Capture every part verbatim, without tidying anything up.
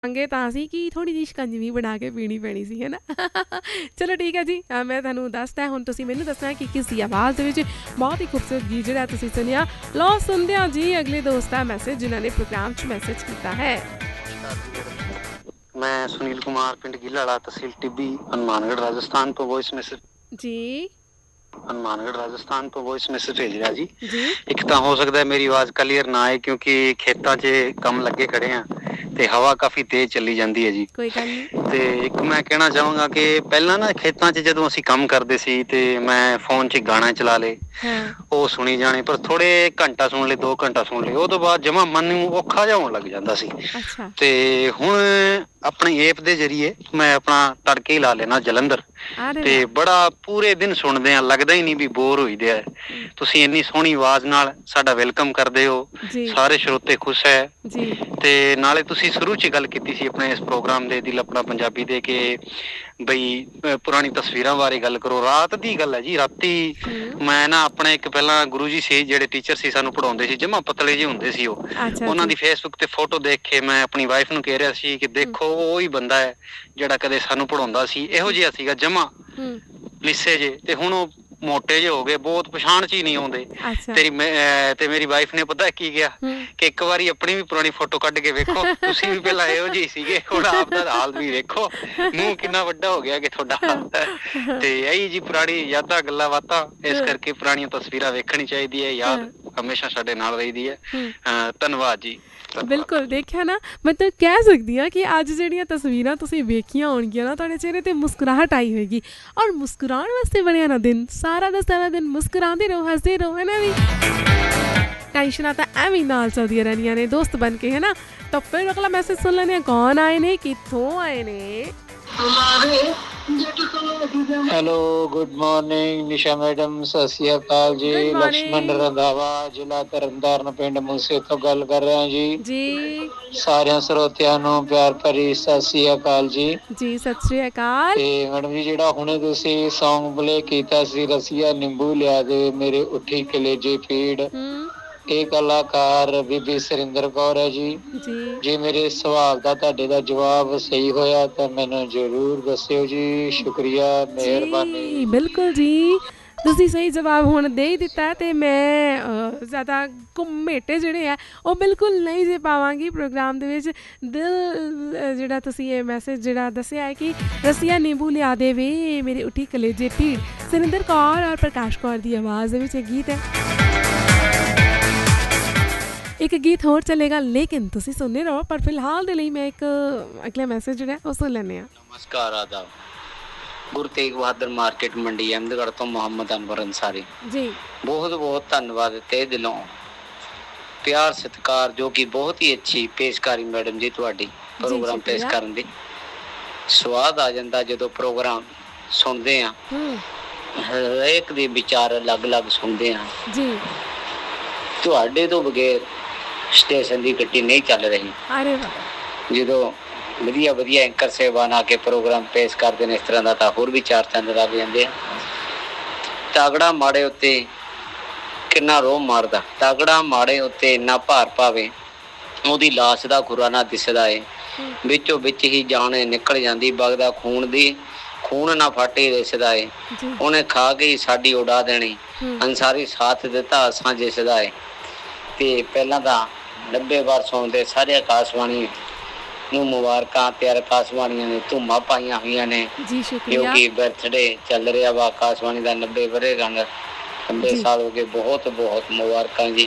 ਮੰਗੇ ਤਾਂ ਸੀ ਕਿ ਥੋੜ੍ਹੀ ਜਿਹੀ ਸ਼ਿਕੰਜਵੀ ਬਣਾ ਕੇ ਪੀਣੀ ਪੈਣੀ ਸੀ, ਹੈ ਨਾ। ਚਲੋ ਠੀਕ ਹੈ ਜੀ, ਅ, ਮੈਂ ਤੁਹਾਨੂੰ ਦੱਸਦਾ, ਹੁਣ ਤੁਸੀਂ ਮੈਨੂੰ ਦੱਸਣਾ ਕਿ ਕਿਸ ਦੀ ਆਵਾਜ਼ ਦੇ ਵਿੱਚ ਬਹੁਤ ਹੀ ਖੂਬਸੂਰਤ ਗੀਤ ਜਿਹੜਾ ਤੁਸੀਂ ਸੁਣਿਆ। ਲਓ ਸੁਣਦੇ ਹਾਂ ਜੀ ਅਗਲੇ ਦੋਸਤ ਦਾ ਮੈਸੇਜ ਜਿਨ੍ਹਾਂ ਨੇ ਪ੍ਰੋਗਰਾਮ 'ਚ ਮੈਸੇਜ ਕੀਤਾ ਹੈ। ਮੈਂ ਸੁਨੀਲ ਕੁਮਾਰ, ਪਿੰਡ ਗਿੱਲਾਲਾ, ਤਹਿਸੀਲ ਟਿੱਬੀ, ਹਨੂੰਮਾਨਗੜ੍ਹ, ਰਾਜਸਥਾਨ ਤੋਂ ਵੌਇਸ ਮੈਸੇਜ ਜੀ ਹਨੂੰਮਾਨਗੜ੍ਹ ਰਾਜਸਥਾਨ ਤੋਂ ਵੌਇਸ ਮੈਸੇਜ ਭੇਜ ਰਿਹਾ ਜੀ। ਜੀ ਇੱਕ ਤਾਂ ਹੋ ਸਕਦਾ ਮੇਰੀ ਆਵਾਜ਼ ਕਲੀਅਰ ਨਾ ਆਏ ਕਿਉਂਕਿ ਖੇਤਾਂ 'ਚ ਕੰਮ ਲੱਗੇ ਖੜੇ ਆ ਤੇ ਹਵਾ ਕਾਫੀ ਤੇਜ਼ ਚੱਲੀ ਜਾਂਦੀ ਹੈ ਜੀ। ਕੋਈ ਗੱਲ ਨਹੀਂ। ਤੇ ਇੱਕ ਮੈਂ ਕਹਿਣਾ ਚਾਹਾਂਗਾ ਕਿ ਪਹਿਲਾਂ ਨਾ ਖੇਤਾਂ 'ਚ ਜਦੋਂ ਅਸੀਂ ਕੰਮ ਕਰਦੇ ਸੀ ਤੇ ਮੈਂ ਫੋਨ 'ਚ ਗਾਣਾ ਚਲਾ ਲਏ, ਹਾਂ ਉਹ ਸੁਣੀ ਜਾਣੇ, ਪਰ ਥੋੜੇ ਘੰਟਾ ਸੁਣ ਲਏ, ਦੋ ਘੰਟਾ ਸੁਣ ਲਏ, ਉਹ ਤੋਂ ਬਾਅਦ ਜਮਾ ਮਨ ਨੂੰ ਔਖਾ ਜਿਹਾ ਹੋਣ ਲੱਗ ਜਾਂਦਾ ਸੀ। ਅੱਛਾ ਤੇ ਹੁਣ ਆਪਣੀ ਏਪ ਦੇ ਜ਼ਰੀਏ ਮੈਂ ਆਪਣਾ ਤੜਕੇ ਹੀ ਲਾ ਲੈਣਾ ਜਲੰਧਰ, ਅਰੇ ਤੇ ਵਾਹ ਬੜਾ ਪੂਰੇ ਦਿਨ ਸੁਣਦੇ ਆ, ਲੱਗਦਾ ਹੀ ਨਹੀਂ ਵੀ ਬੋਰ ਹੋਈਦੇ ਆ। ਤੁਸੀਂ ਇੰਨੀ ਸੋਹਣੀ ਆਵਾਜ਼ ਨਾਲ ਸਾਡਾ ਵੈਲਕਮ ਕਰਦੇ ਹੋ, ਜੀ ਸਾਰੇ ਸਰੋਤੇ ਖੁਸ਼ ਹੈ। ਜੀ ਤੇ ਨਾਲੇ ਤੁਸੀਂ ਸ਼ੁਰੂ 'ਚ ਗੱਲ ਕੀਤੀ ਸੀ ਆਪਣੇ ਇਸ ਪ੍ਰੋਗਰਾਮ ਦੇ ਦਿਲ ਆਪਣਾ ਪੰਜਾਬੀ ਦੇ ਕਿ ਬਈ ਅ, ਪੁਰਾਣੀ ਤਸਵੀਰਾਂ ਬਾਰੇ ਗੱਲ ਕਰੋ। ਰਾਤ ਦੀ ਗੱਲ ਹੈ ਜੀ, ਰਾਤੀ ਹੂੰ ਮੈਂ ਨਾ ਆਪਣਾ ਇੱਕ ਪਹਿਲਾਂ ਗੁਰੂ ਜੀ ਸੀ ਜਿਹੜੇ ਟੀਚਰ ਸੀ ਸਾਨੂੰ ਪੜ੍ਹਾਉਂਦੇ ਸੀ, ਜਮਾ ਪਤਲੇ ਜਿਹੇ ਹੁੰਦੇ ਸੀ ਉਹ, ਅੱਛਾ ਉਹਨਾਂ ਜੀ ਦੀ ਫੇਸਬੁੱਕ ਤੇ ਫੋਟੋ ਦੇਖ ਕੇ ਮੈਂ ਆਪਣੀ ਵਾਈਫ ਨੂੰ ਕਹਿ ਰਿਹਾ ਸੀ ਕਿ ਹੂੰ ਦੇਖੋ ਉਹ ਹੀ ਬੰਦਾ ਹੈ ਜਿਹੜਾ ਕਦੇ ਸਾਨੂੰ ਪੜ੍ਹਾਉਂਦਾ ਸੀ, ਇਹੋ ਜਿਹਾ ਸੀਗਾ ਜਮਾ ਹੂੰ ਲਿੱਸੇ ਜੇ, ਤੇ ਹੁਣ ਉਹ ਮੋਟੇ ਜਿਹੇ ਹੋ ਗਏ, ਬਹੁਤ ਪਛਾਣ 'ਚ ਹੀ ਨਹੀਂ ਆਉਂਦੇ। ਅੱਛਾ ਤੇਰੀ ਮੈਂ ਤੇ ਮੇਰੀ ਵਾਈਫ ਨੇ ਪਤਾ ਕੀ ਕਿਹਾ ਹੂੰ ਕਿ ਇੱਕ ਵਾਰੀ ਆਪਣੀ ਵੀ ਪੁਰਾਣੀ ਫੋਟੋ ਕੱਢ ਕੇ ਵੇਖੋ, ਤੁਸੀਂ ਵੀ ਪਹਿਲਾਂ ਇਹੋ ਜਿਹੇ ਸੀਗੇ, ਹੁਣ ਆਪ ਦਾ ਹਾਲ ਵੀ ਵੇਖੋ, ਮੂੰਹ ਕਿੰਨਾ ਵੱਡਾ ਹੋ ਗਿਆ ਕਿ ਤੁਹਾਡਾ। ਤੇ ਇਹੀ ਜੀ ਪੁਰਾਣੀ ਯਾਦਾਂ, ਗੱਲਾਂ ਬਾਤਾਂ, ਇਸ ਕਰਕੇ ਪੁਰਾਣੀਆਂ ਤਸਵੀਰਾਂ ਵੇਖਣੀ ਚਾਹੀਦੀ ਹੈ, ਯਾਦ ਹਮੇਸ਼ਾ ਸਾਡੇ ਨਾਲ ਰਹਿੰਦੀ ਹੈ। ਹੂੰ ਅਹ ਧੰਨਵਾਦ ਜੀ। ਬਿਲਕੁਲ, ਦੇਖਿਆ ਨਾ, ਮੈਂ ਤਾਂ ਕਹਿ ਸਕਦੀ ਹਾਂ ਕਿ ਅੱਜ ਜਿਹੜੀਆਂ ਤਸਵੀਰਾਂ ਤੁਸੀਂ ਵੇਖੀਆਂ ਹੋਣਗੀਆਂ ਨਾ, ਤੁਹਾਡੇ ਚਿਹਰੇ 'ਤੇ ਮੁਸਕਰਾਹਟ ਆਈ ਹੋਏਗੀ, ਔਰ ਮੁਸਕਰਾਉਣ ਵਾਸਤੇ ਬਣਿਆ ਨਾ ਦਿਨ, ਸਾਰਾ ਦਾ ਸਾਰਾ ਦਿਨ ਮੁਸਕਰਾਉਂਦੇ ਰਹੋ, ਹੱਸਦੇ ਰਹੋ, ਹੈ ਨਾ ਵੀ। ਟੈਨਸ਼ਨਾਂ ਤਾਂ ਐਵੇਂ ਨਾਲ ਚੱਲਦੀਆਂ ਰਹਿੰਦੀਆਂ ਨੇ ਦੋਸਤ ਬਣ ਕੇ, ਹੈ ਨਾ। ਤਾਂ ਫਿਰ ਅਗਲਾ ਮੈਸੇਜ ਸੁਣ ਲੈਂਦੇ ਹਾਂ, ਕੌਣ ਆਏ ਨੇ, ਕਿੱਥੋਂ ਆਏ ਨੇ। ਹੈਲੋ, ਗੁੱਡ ਮਾਰਨਿੰਗ ਨਿਸ਼ਾ ਮੈਡਮ, ਸਤਿ ਸ਼੍ਰੀ ਅਕਾਲ ਜੀ। ਗੁੱਡ ਲਕਸ਼ਮਣ ਮਾਰਨਿੰਗ ਰੰਧਾਵਾ, ਜ਼ਿਲ੍ਹਾ ਤਰਨਤਾਰਨ, ਪਿੰਡ ਮੂਸੇ ਤੋਂ ਗੱਲ ਕਰ ਰਿਹਾ ਜੀ। ਜੀ ਸਾਰਿਆਂ ਸਰੋਤਿਆਂ ਨੂੰ ਪਿਆਰ ਭਰੀ ਸਤਿ ਸ਼੍ਰੀ ਅਕਾਲ ਜੀ। ਜੀ ਸਤਿ ਸ਼੍ਰੀ ਅਕਾਲ। ਤੇ ਮੈਡਮ ਜੀ, ਜਿਹੜਾ ਹੁਣੇ ਤੁਸੀਂ ਸੌਂਗ ਪਲੇ ਕੀਤਾ ਸੀ, ਰਸੀਆ ਨਿੰਬੂ ਲਿਆ ਦੇ ਮੇਰੇ ਉੱਠੀ ਕਲੇਜੇ ਪੀੜ, ਹੂੰ ਇਹ ਕਲਾਕਾਰ ਬੀਬੀ ਸੁਰਿੰਦਰ ਕੌਰ ਹੈ ਜੀ। ਜੀ ਜੇ ਮੇਰੇ ਸਵਾਲ ਦਾ ਤੁਹਾਡੇ ਦਾ ਜਵਾਬ ਸਹੀ ਹੋਇਆ ਤਾਂ ਮੈਨੂੰ ਜ਼ਰੂਰ ਦੱਸਿਓ ਜੀ। ਸ਼ੁਕਰੀਆ, ਜੀ ਮਿਹਰਬਾਨੀ। ਬਿਲਕੁਲ ਜੀ, ਤੁਸੀਂ ਸਹੀ ਜਵਾਬ ਹੁਣ ਦੇ ਹੀ ਦਿੱਤਾ, ਅਤੇ ਮੈਂ ਅ, ਜ਼ਿਆਦਾ ਘੁੰਮੇਟੇ ਜਿਹੜੇ ਆ ਉਹ ਬਿਲਕੁਲ ਨਹੀਂ ਜੇ ਪਾਵਾਂਗੀ ਪ੍ਰੋਗਰਾਮ ਦੇ ਵਿੱਚ। ਦਿਲ ਅ, ਜਿਹੜਾ ਤੁਸੀਂ ਇਹ ਮੈਸੇਜ ਜਿਹੜਾ ਦੱਸਿਆ ਹੈ ਕਿ ਰਸੀਆ ਨਿੰਬੂ ਲਿਆ ਦੇ ਵੇ ਮੇਰੇ ਉੱਠੀ ਕਲੇਜੇ ਪੀੜ, ਸੁਰਿੰਦਰ ਕੌਰ ਔਰ ਪ੍ਰਕਾਸ਼ ਕੌਰ ਦੀ ਆਵਾਜ਼ ਦੇ ਵਿੱਚ ਇਹ ਗੀਤ ਹੈ। ਇੱਕ ਗੀਤ ਹੋਰ ਚੱਲੇਗਾ ਲੇਕਿਨ ਤੁਸੀਂ ਸੁਣਦੇ ਰਹੋ, ਪਰ ਫਿਲਹਾਲ ਦੇ ਲਈ ਮੈਂ ਇੱਕ ਅਗਲਾ ਮੈਸੇਜ ਜਿਹੜਾ ਉਹ ਸੁਣ ਲੈਂਦੇ ਹਾਂ। ਨਮਸਕਾਰ, ਆਦਾਬ। ਗੁਰੂ ਤੇਗ ਬਹਾਦਰ ਮਾਰਕੀਟ ਮੰਡੀ ਅਹਿਮਦਗੜ੍ਹ ਤੋਂ ਮੁਹੰਮਦ ਅਨਵਰ ਅੰਸਾਰੀ ਜੀ। ਬਹੁਤ ਬਹੁਤ ਧੰਨਵਾਦ ਤੇ ਦਿਲੋਂ ਪਿਆਰ ਸਤਿਕਾਰ, ਜੋ ਕਿ ਬਹੁਤ ਹੀ ਅੱਛੀ ਪੇਸ਼ਕਾਰੀ ਮੈਡਮ ਜੀ ਤੁਹਾਡੀ ਪ੍ਰੋਗਰਾਮ ਪੇਸ਼ ਕਰਨ ਦੀ। ਸਵਾਦ ਆ ਜਾਂਦਾ ਜਦੋਂ ਪ੍ਰੋਗਰਾਮ ਸੁਣਦੇ ਆ, ਹਰੇਕ ਦੇ ਵਿਚਾਰ ਅਲੱਗ-ਅਲੱਗ ਸੁਣਦੇ ਆ ਜੀ। ਤੁਹਾਡੇ ਤੋਂ ਬਗੈਰ ਸਟੇਸ਼ਨ ਦੀ ਗੱਡੀ ਨਹੀਂ ਚੱਲ ਰਹੀ। ਅਰੇ ਵਾਹ। ਜਦੋਂ ਵਧੀਆ ਵਧੀਆ ਐਂਕਰ ਸਾਹਿਬਾਨ ਆ ਕੇ ਪ੍ਰੋਗਰਾਮ ਪੇਸ਼ ਕਰਦੇ ਨੇ ਇਸ ਤਰ੍ਹਾਂ ਦਾ, ਤਾਂ ਹੋਰ ਵੀ ਚਾਰ ਚੰਦ ਲੱਗ ਜਾਂਦੇ ਆ। ਤਗੜਾ ਮਾੜੇ ਉੱਤੇ ਕਿੰਨਾ ਰੋਹ ਮਾਰਦਾ, ਤਗੜਾ ਮਾੜੇ ਉੱਤੇ ਇੰਨਾ ਭਾਰ ਪਾਵੇ, ਉਹਦੀ ਲਾਸ਼ ਦਾ ਖੁਰਾ ਨਾ ਦਿਸਦਾ ਏ, ਵਿੱਚੋਂ ਵਿੱਚ ਹੀ ਜਾਨ ਨਿਕਲ ਜਾਂਦੀ, ਵਗਦਾ ਖੂਨ ਦੀ, ਖੂਨ ਨਾ ਫਾਟੇ ਰਿਸਦਾ ਏ, ਉਹਨੇ ਖਾ ਕੇ ਹੀ ਸਾਡੀ ਉਡਾ ਦੇਣੀ, ਅੰਸਾਰੀ ਸਾਥ ਦਿੱਤਾ ਅਸਾਂ ਜਿਸਦਾ ਏ। ਤੇ ਪਹਿਲਾਂ ਤਾਂ ਨੱਬੇ ਵਾਰ ਸੁਣਦੇ ਸਾਰੇ ਆਕਾਸ਼ਵਾਣੀ ਨੂੰ ਮੁਬਾਰਕਾਂ, ਤੇ ਆਕਾਸ਼ਵਾਣੀਆਂ ਨੇ ਧੂਮਾਂ ਪਾਈਆਂ ਹੋਈਆਂ ਨੇ, ਕਿਉਂਕਿ ਬਰਥਡੇ ਚੱਲ ਰਿਹਾ ਵਾ ਆਕਾਸ਼ਵਾਣੀ ਦਾ, ਨੱਬੇ ਵਰੇ ਰੰਗ ਨੱਬੇ ਸਾਲ ਹੋ ਗਏ। ਬਹੁਤ ਬਹੁਤ ਮੁਬਾਰਕਾਂ ਜੀ,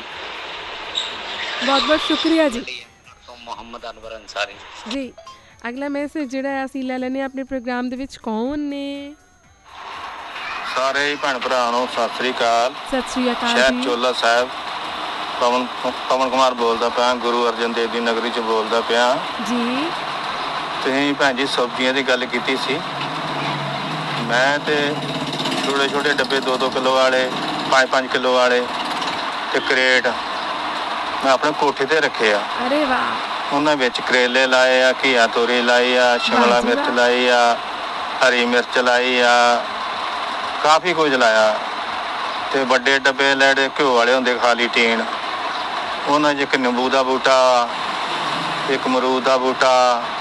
ਬਹੁਤ ਬਹੁਤ ਸ਼ੁਕਰੀਆ ਜੀ। ਮੁਹੰਮਦ ਅਨਵਰ ਅੰਸਾਰੀ ਜੀ। ਅਗਲਾ ਮੈਸੇਜ ਜਿਹੜਾ ਅਸੀਂ ਲੈ ਲੈਂਦੇ ਹਾਂ ਆਪਣੇ ਪ੍ਰੋਗਰਾਮ ਦੇ ਵਿੱਚ, ਕੌਣ ਨੇ? ਸਾਰੇ ਭੈਣ ਭਰਾ ਨੂੰ ਸਤਿ ਸ੍ਰੀ ਅਕਾਲ। ਸਤਿ ਸ੍ਰੀ ਅਕਾਲ ਸ਼ਹਿਰ ਜੀ। ਚੋਲਾ ਸਾਹਿਬ, ਪਵਨ ਪਵਨ ਕੁਮਾਰ ਬੋਲਦਾ ਪਿਆ, ਗੁਰੂ ਅਰਜਨ ਦੇਵ ਦੀ ਨਗਰੀ 'ਚ ਬੋਲਦਾ ਪਿਆ ਜੀ। ਤੁਸੀਂ ਭੈਣ ਜੀ ਸਬਜ਼ੀਆਂ ਦੀ ਗੱਲ ਕੀਤੀ ਸੀ, ਮੈਂ ਤੇ ਛੋਟੇ ਛੋਟੇ ਡੱਬੇ ਦੋ ਦੋ ਕਿਲੋ ਵਾਲੇ, ਪੰਜ ਪੰਜ ਕਿਲੋ ਵਾਲੇ ਤੇ ਕਰੇਟ ਮੈਂ ਆਪਣੇ ਕੋਠੇ ਤੇ ਰੱਖੇ ਆ। ਅਰੇ ਵਾਹ। ਉਹਨਾਂ ਵਿੱਚ ਕਰੇਲੇ ਲਾਏ ਆ, ਘੀਆ ਤੋਰੀ ਲਾਈ ਆ, ਸ਼ਿਮਲਾ ਮਿਰਚ ਲਾਈ ਆ, ਹਰੀ ਮਿਰਚ ਲਾਈ ਆ, ਕਾਫੀ ਕੁਝ ਲਾਇਆ। ਤੇ ਵੱਡੇ ਡੱਬੇ ਲੈੜੇ ਘਿਓ ਵਾਲੇ ਹੁੰਦੇ ਖਾਲੀ ਟੀਨ, ਉਹਨਾਂ 'ਚ ਇੱਕ ਨਿੰਬੂ ਦਾ ਬੂਟਾ, ਇੱਕ ਅਮਰੂਦ ਦਾ ਬੂਟਾ,